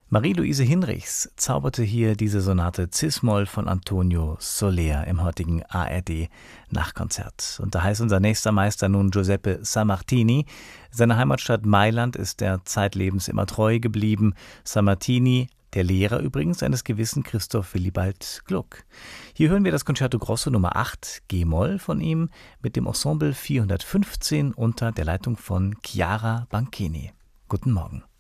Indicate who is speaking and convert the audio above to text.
Speaker 1: Marie-Louise Hinrichs zauberte hier diese Sonate Cis-Moll von Antonio Soler im heutigen ARD-Nachkonzert. Und da heißt unser nächster Meister nun Giuseppe Sammartini. Seiner Heimatstadt Mailand ist er zeitlebens immer treu geblieben. Sammartini, der Lehrer übrigens eines gewissen Christoph Willibald Gluck. Hier hören wir das Concerto Grosso Nummer 8 G-Moll von ihm mit dem Ensemble 415 unter der Leitung von Chiara Banchini. Guten Morgen.